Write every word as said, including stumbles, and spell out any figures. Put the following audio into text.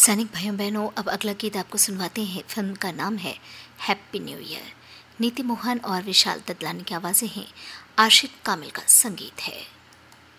सैनिक भाइयों बहनों, अब अगला गीत आपको सुनवाते हैं। फिल्म का नाम है हैप्पी न्यू ईयर। नीति मोहन और विशाल ददलानी की आवाज़ें हैं, आशिक कामिल का संगीत है।